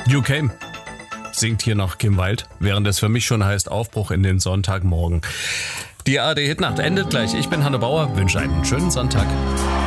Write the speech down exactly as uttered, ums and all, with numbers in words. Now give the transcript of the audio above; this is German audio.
You Came singt hier noch Kim Wilde, während es für mich schon heißt Aufbruch in den Sonntagmorgen. Die A R D Hitnacht endet gleich. Ich bin Hanne Bauer, wünsche einen schönen Sonntag.